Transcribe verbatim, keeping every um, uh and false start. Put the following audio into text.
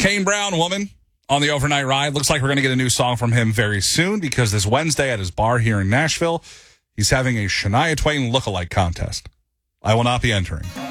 Kane Brown, Woman, on the overnight ride. Looks like we're going to get a new song from him very soon because this Wednesday at his bar here in Nashville, he's having a Shania Twain lookalike contest. I will not be entering.